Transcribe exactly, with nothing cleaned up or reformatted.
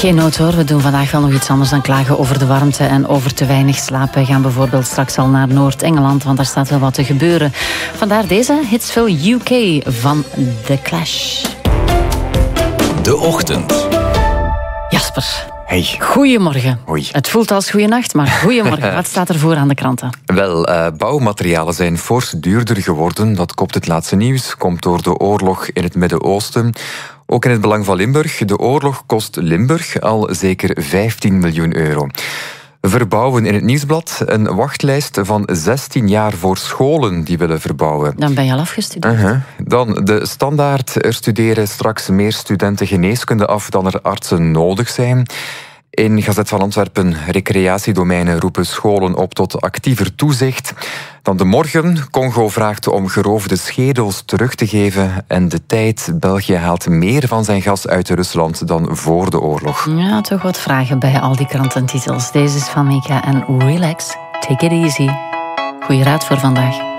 Geen nood hoor, we doen vandaag wel nog iets anders dan klagen over de warmte en over te weinig slaap. We gaan bijvoorbeeld straks al naar Noord-Engeland, want daar staat wel wat te gebeuren. Vandaar deze Hitsville U K van The Clash. De Ochtend. Jasper. Hey. Goedemorgen. Hoi. Het voelt als goeienacht, maar goedemorgen. Wat staat er voor aan de kranten? Wel, uh, bouwmaterialen zijn fors duurder geworden. Dat kopt het laatste nieuws. Komt door de oorlog in het Midden-Oosten. Ook in het belang van Limburg. De oorlog kost Limburg al zeker vijftien miljoen euro. Verbouwen in het Nieuwsblad. Een wachtlijst van zestien jaar voor scholen die willen verbouwen. Dan ben je al afgestudeerd. Uh-huh. Dan de Standaard. Er studeren straks meer studenten geneeskunde af dan er artsen nodig zijn. In Gazet van Antwerpen, recreatiedomeinen roepen scholen op tot actiever toezicht. Dan de Morgen, Congo vraagt om geroofde schedels terug te geven. En De Tijd, België haalt meer van zijn gas uit Rusland dan voor de oorlog. Ja, toch wat vragen bij al die krantentitels. Deze is van Mika en Relax, take it easy. Goeie raad voor vandaag.